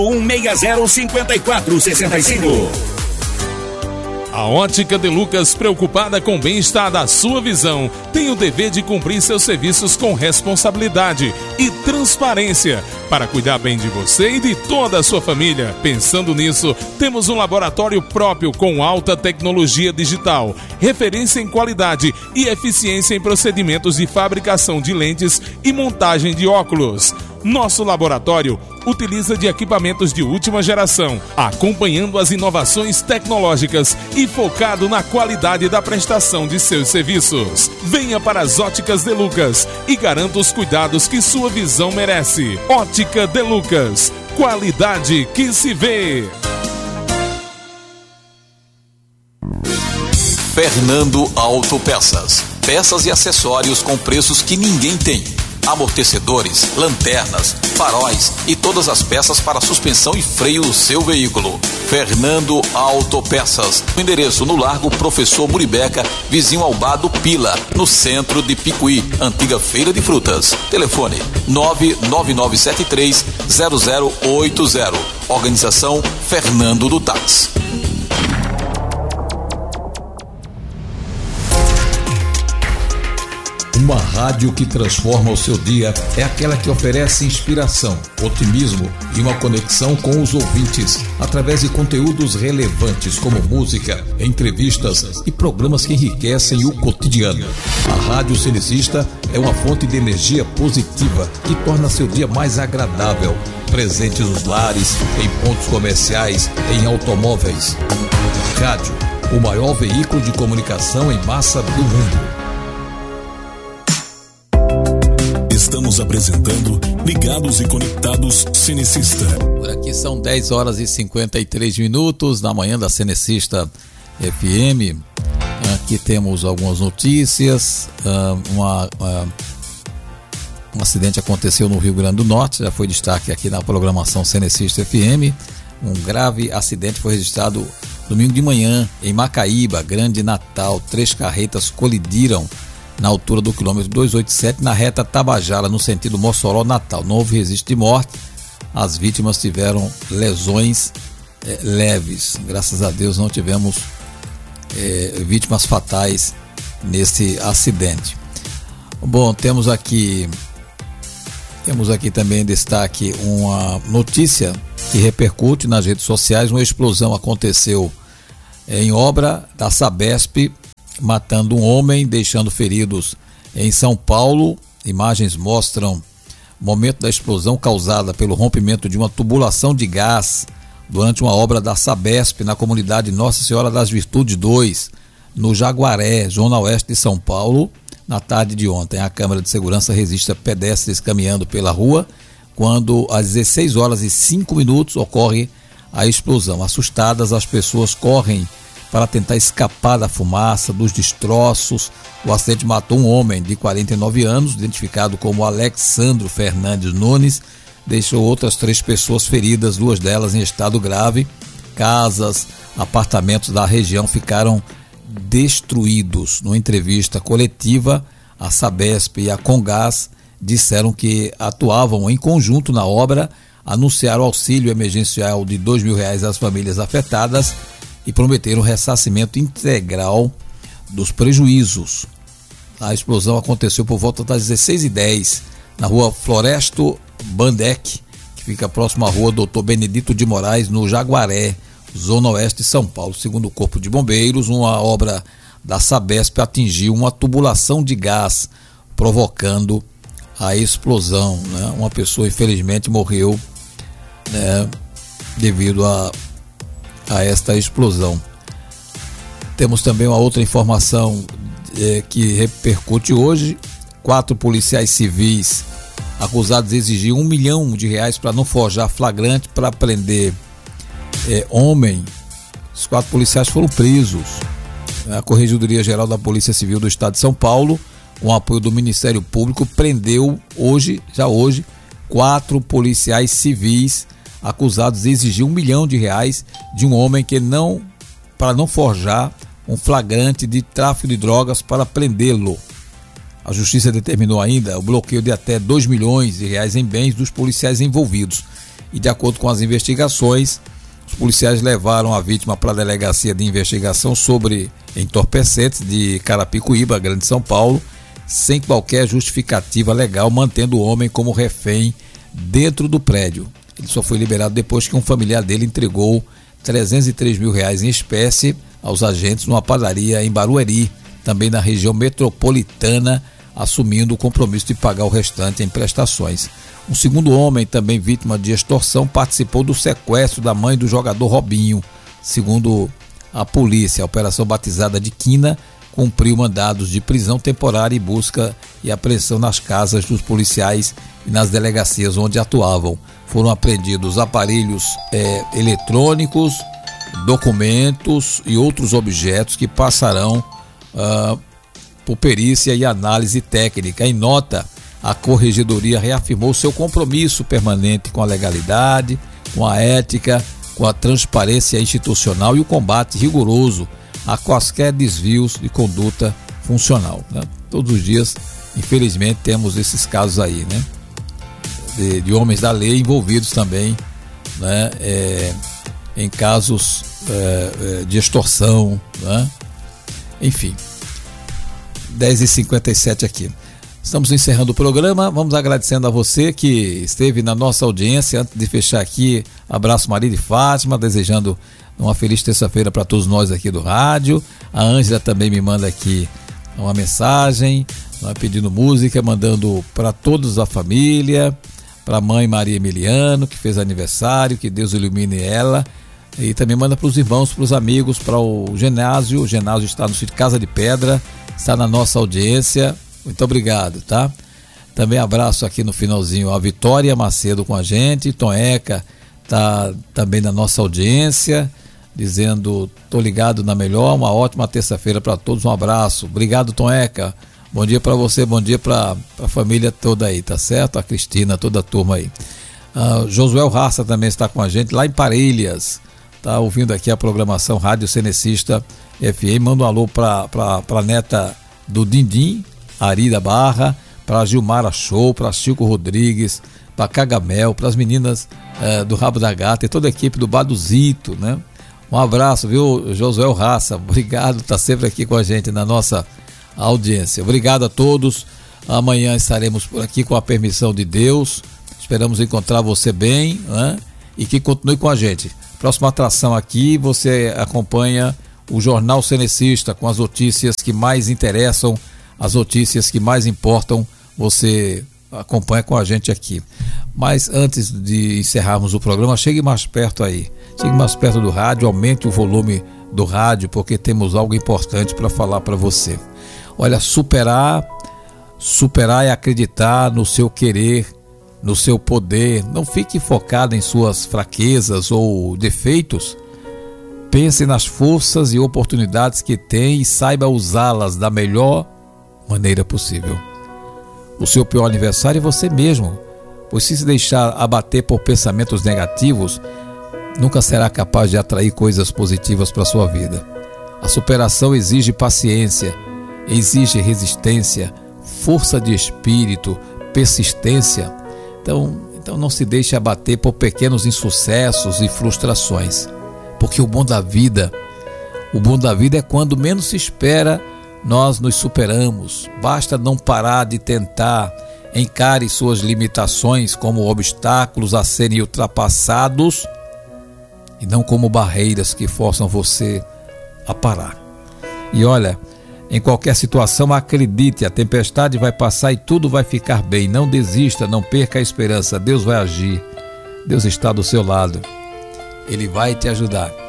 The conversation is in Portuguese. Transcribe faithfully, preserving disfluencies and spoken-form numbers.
um seis zero cinco quatro seis cinco. A Ótica De Lucas, preocupada com o bem-estar da sua visão, tem o dever de cumprir seus serviços com responsabilidade e transparência para cuidar bem de você e de toda a sua família. Pensando nisso, temos um laboratório próprio com alta tecnologia digital, referência em qualidade e eficiência em procedimentos de fabricação de lentes e montagem de óculos. Nosso laboratório utiliza de equipamentos de última geração, acompanhando as inovações tecnológicas e focado na qualidade da prestação de seus serviços. Venha para as Óticas De Lucas e garanta os cuidados que sua visão merece. Ótica De Lucas, qualidade que se vê. Fernando Autopeças. Peças e acessórios com preços que ninguém tem. Amortecedores, lanternas, faróis e todas as peças para suspensão e freio do seu veículo. Fernando Autopeças. O endereço no Largo Professor Muribeca, vizinho ao Bar do Pila, no centro de Picuí, antiga Feira de Frutas. Telefone nove nove nove sete três zero zero oito zero. Organização Fernando do Táxi. Uma rádio que transforma o seu dia é aquela que oferece inspiração, otimismo e uma conexão com os ouvintes através de conteúdos relevantes como música, entrevistas e programas que enriquecem o cotidiano. A Rádio Cenecista é uma fonte de energia positiva que torna seu dia mais agradável, presente nos lares, em pontos comerciais, em automóveis. Rádio, o maior veículo de comunicação em massa do mundo. Estamos apresentando Ligados e Conectados Cenecista. Por aqui são dez horas e cinquenta e três minutos na manhã da Cenecista F M. Aqui temos algumas notícias. Uma, uma, um acidente aconteceu no Rio Grande do Norte, já foi destaque aqui na programação Cenecista F M. Um grave acidente foi registrado domingo de manhã em Macaíba, Grande Natal. Três carretas colidiram na altura do quilômetro duzentos e oitenta e sete, na reta Tabajara, no sentido Mossoró-Natal. Não houve registro de morte, as vítimas tiveram lesões é, leves. Graças a Deus não tivemos é, vítimas fatais nesse acidente. Bom, temos aqui, temos aqui também em destaque uma notícia que repercute nas redes sociais. Uma explosão aconteceu em obra da Sabesp, matando um homem, deixando feridos em São Paulo. Imagens mostram o momento da explosão causada pelo rompimento de uma tubulação de gás durante uma obra da Sabesp na comunidade Nossa Senhora das Virtudes dois, no Jaguaré, zona oeste de São Paulo, na tarde de ontem. A câmera de segurança registra pedestres caminhando pela rua quando às dezesseis horas e cinco minutos ocorre a explosão. Assustadas, as pessoas correm para tentar escapar da fumaça, dos destroços. O acidente matou um homem de quarenta e nove anos, identificado como Alexandro Fernandes Nunes, deixou outras três pessoas feridas, duas delas em estado grave. Casas, apartamentos da região ficaram destruídos. Numa entrevista coletiva, a Sabesp e a Congás disseram que atuavam em conjunto na obra, anunciaram auxílio emergencial de dois mil reais às famílias afetadas e prometeram ressarcimento integral dos prejuízos. A explosão aconteceu por volta das dezesseis e dez na rua Floresto Bandec, que fica próximo à rua Doutor Benedito de Moraes, no Jaguaré, zona oeste de São Paulo. Segundo o Corpo de Bombeiros, uma obra da Sabesp atingiu uma tubulação de gás, provocando a explosão, né? Uma pessoa, infelizmente, morreu, né, devido a a esta explosão. Temos também uma outra informação é, que repercute hoje. Quatro policiais civis acusados de exigir um milhão de reais para não forjar flagrante para prender é, homem. Os quatro policiais foram presos. A Corregedoria Geral da Polícia Civil do Estado de São Paulo, com apoio do Ministério Público, prendeu hoje, já hoje, quatro policiais civis acusados de exigir um milhão de reais de um homem que não, para não forjar um flagrante de tráfico de drogas para prendê-lo. A Justiça determinou ainda o bloqueio de até dois milhões de reais em bens dos policiais envolvidos. e, de acordo com as investigações, os policiais levaram a vítima para a delegacia de investigação sobre entorpecentes de Carapicuíba, Grande São Paulo, sem qualquer justificativa legal, mantendo o homem como refém dentro do prédio. Ele só foi liberado depois que um familiar dele entregou trezentos e três mil reais em espécie aos agentes numa padaria em Barueri, também na região metropolitana, assumindo o compromisso de pagar o restante em prestações. Um segundo homem, também vítima de extorsão, participou do sequestro da mãe do jogador Robinho. Segundo a polícia, a operação batizada de Quina cumpriu mandados de prisão temporária e busca e apreensão nas casas dos policiais e nas delegacias onde atuavam. Foram apreendidos aparelhos é, eletrônicos, documentos e outros objetos que passarão uh, por perícia e análise técnica. Em nota, a Corregedoria reafirmou seu compromisso permanente com a legalidade, com a ética, com a transparência institucional e o combate rigoroso a quaisquer desvios de conduta funcional, né? Todos os dias, infelizmente, temos esses casos aí, né? De, de homens da lei envolvidos também, né? É, em casos é, de extorsão, né? Enfim, dez e cinquenta e sete aqui. Estamos encerrando o programa, vamos agradecendo a você que esteve na nossa audiência. Antes de fechar aqui, abraço Maria de Fátima, desejando uma feliz terça-feira para todos nós aqui do rádio. A Ângela também me manda aqui uma mensagem, pedindo música, mandando para todos da família, para a mãe Maria Emiliano, que fez aniversário, que Deus ilumine ela, e também manda para os irmãos, para os amigos, para o Genásio. O Genásio está no sítio Casa de Pedra, está na nossa audiência. Muito obrigado, tá? Também abraço aqui no finalzinho a Vitória Macedo com a gente. Tonheca está também na nossa audiência, dizendo, tô ligado na melhor, uma ótima terça-feira para todos, um abraço. Obrigado, Tonheca. Bom dia para você, bom dia para a família toda aí, tá certo? A Cristina, toda a turma aí. Uh, Josué Raça também está com a gente lá em Parelhas, tá ouvindo aqui a programação Rádio Cenecista F M. Manda um alô para a neta do Dindim, Ari da Barra, para Gilmara Show, para Chico Rodrigues, para Cagamel, para as meninas uh, do Rabo da Gata e toda a equipe do Baduzito, né? Um abraço, viu, Josué Raça? Obrigado, tá sempre aqui com a gente na nossa audiência. Obrigado a todos. Amanhã estaremos por aqui com a permissão de Deus. Esperamos encontrar você bem, né? E que continue com a gente. Próxima atração aqui, você acompanha o Jornal Cenecista com as notícias que mais interessam, as notícias que mais importam, você acompanha com a gente aqui. Mas antes de encerrarmos o programa, chegue mais perto aí. Chegue mais perto do rádio, aumente o volume do rádio, porque temos algo importante para falar para você. Olha, superar, superar é acreditar no seu querer, no seu poder. Não fique focado em suas fraquezas ou defeitos. Pense nas forças e oportunidades que tem e saiba usá-las da melhor maneira possível. O seu pior aniversário é você mesmo, pois se se deixar abater por pensamentos negativos, nunca será capaz de atrair coisas positivas para a sua vida. A superação exige paciência, exige resistência, força de espírito, persistência. Então, então não se deixe abater por pequenos insucessos e frustrações, porque o bom da vida, o bom da vida é quando menos se espera, nós nos superamos. Basta não parar de tentar. Encare suas limitações como obstáculos a serem ultrapassados e não como barreiras que forçam você a parar. E olha, em qualquer situação, acredite, a tempestade vai passar e tudo vai ficar bem. Não desista, não perca a esperança. Deus vai agir. Deus está do seu lado. Ele vai te ajudar.